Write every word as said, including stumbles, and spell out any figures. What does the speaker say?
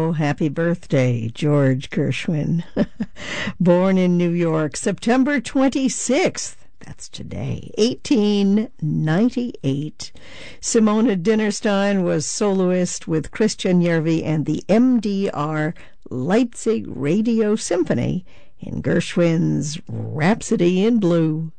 Oh, happy birthday, George Gershwin. Born in New York, September twenty-sixth. That's today, eighteen ninety-eight. Simona Dinnerstein was soloist with Christian Järvi and the M D R Leipzig Radio Symphony in Gershwin's Rhapsody in Blue.